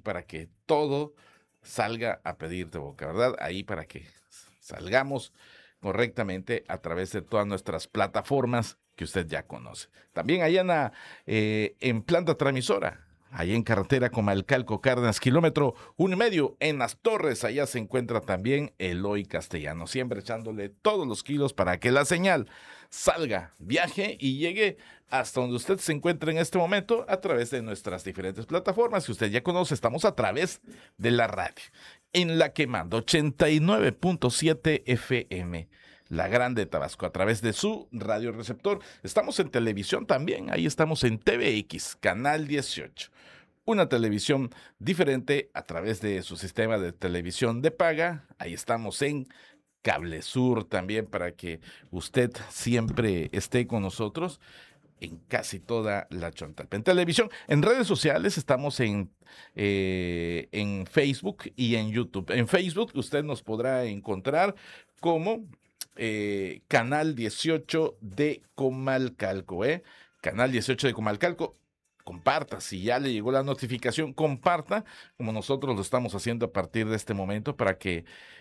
para que todo salga a pedir de boca, ¿verdad? Ahí para que salgamos correctamente a través de todas nuestras plataformas que usted ya conoce. También allá en planta transmisora, allá en carretera Comalcalco Cárdenas, kilómetro 1,5, en Las Torres, allá se encuentra también Eloy Castellano, siempre echándole todos los kilos para que la señal salga, viaje y llegue hasta donde usted se encuentra en este momento a través de nuestras diferentes plataformas que usted ya conoce. Estamos a través de la radio, en La Quemando 89.7 FM. La Grande Tabasco, a través de su radio receptor. Estamos en televisión también, ahí estamos en TVX, Canal 18. Una televisión diferente a través de su sistema de televisión de paga. Ahí estamos en Cable Sur también para que usted siempre esté con nosotros en casi toda la Chontalpa. En televisión, en redes sociales estamos en Facebook y en YouTube. En Facebook usted nos podrá encontrar como Canal 18 de Comalcalco, Canal 18 de Comalcalco. Comparta, si ya le llegó la notificación, comparta, como nosotros lo estamos haciendo a partir de este momento para que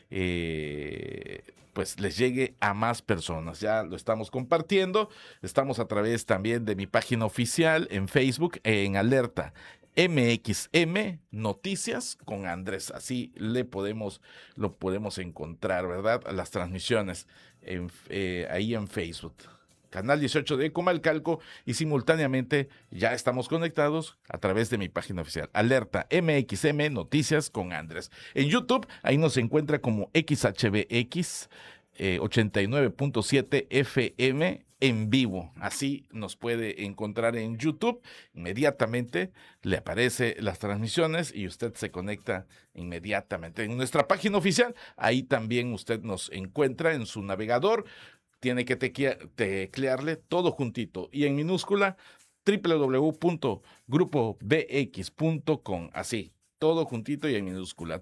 pues les llegue a más personas. Ya lo estamos compartiendo, estamos a través también de mi página oficial en Facebook, en Alerta MXM Noticias con Andrés, así lo podemos encontrar, ¿verdad? Las transmisiones ahí en Facebook. Canal 18 de Comalcalco y simultáneamente ya estamos conectados a través de mi página oficial, Alerta MXM Noticias con Andrés. En YouTube, ahí nos encuentra como XHBX 89.7 FM en vivo. Así nos puede encontrar en YouTube. Inmediatamente le aparece las transmisiones y usted se conecta inmediatamente. En nuestra página oficial, ahí también usted nos encuentra en su navegador. Tiene que teclearle todo juntito y en minúscula www.grupobx.com, así, todo juntito y en minúscula,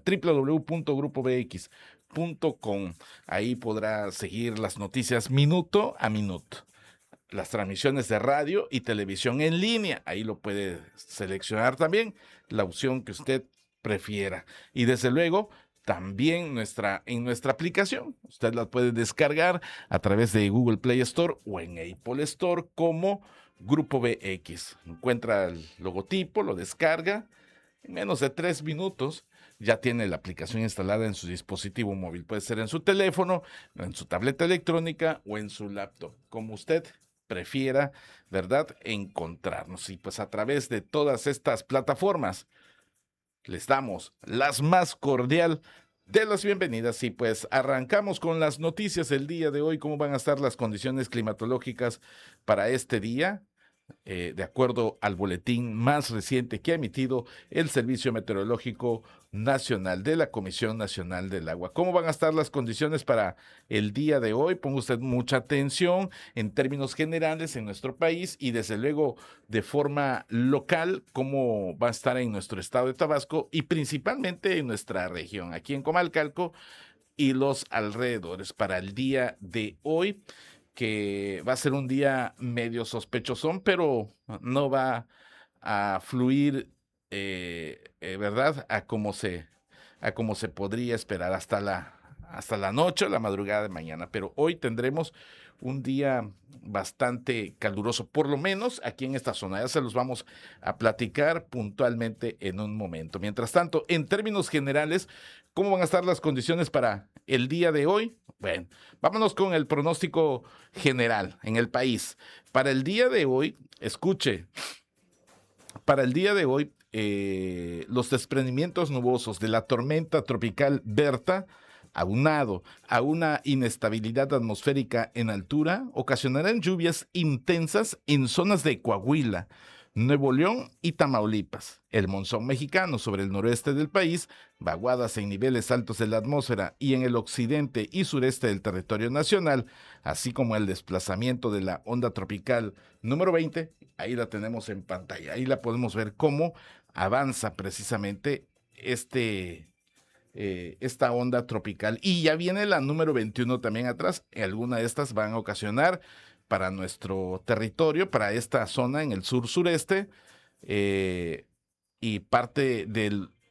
www.grupobx.com. Ahí podrá seguir las noticias minuto a minuto, las transmisiones de radio y televisión en línea. Ahí lo puede seleccionar también la opción que usted prefiera. Y desde luego, también en nuestra aplicación. Usted la puede descargar a través de Google Play Store o en Apple Store como Grupo BX. Encuentra el logotipo, lo descarga. En menos de 3 minutos ya tiene la aplicación instalada en su dispositivo móvil. Puede ser en su teléfono, en su tableta electrónica o en su laptop, como usted prefiera, ¿verdad?, encontrarnos. Y pues a través de todas estas plataformas les damos las más cordial de las bienvenidas y pues arrancamos con las noticias del día de hoy. ¿Cómo van a estar las condiciones climatológicas para este día? De acuerdo al boletín más reciente que ha emitido el Servicio Meteorológico Nacional de la Comisión Nacional del Agua. ¿Cómo van a estar las condiciones para el día de hoy? Ponga usted mucha atención en términos generales en nuestro país y desde luego de forma local, cómo va a estar en nuestro estado de Tabasco y principalmente en nuestra región, aquí en Comalcalco y los alrededores para el día de hoy, que va a ser un día medio sospechosón, pero no va a fluir, ¿verdad? A como se podría esperar hasta la noche o la madrugada de mañana. Pero hoy tendremos un día bastante caluroso, por lo menos aquí en esta zona. Ya se los vamos a platicar puntualmente en un momento. Mientras tanto, en términos generales, ¿cómo van a estar las condiciones para el día de hoy? Bueno, vámonos con el pronóstico general en el país. Para el día de hoy, escuche, para el día de hoy, los desprendimientos nubosos de la tormenta tropical Berta, aunado a una inestabilidad atmosférica en altura, ocasionarán lluvias intensas en zonas de Coahuila, Nuevo León y Tamaulipas. El monzón mexicano sobre el noroeste del país, vaguadas en niveles altos de la atmósfera y en el occidente y sureste del territorio nacional, así como el desplazamiento de la onda tropical número 20, ahí la tenemos en pantalla, ahí la podemos ver cómo avanza precisamente esta onda tropical. Y ya viene la número 21 también atrás. Alguna de estas van a ocasionar para nuestro territorio, para esta zona en el sur-sureste, y parte del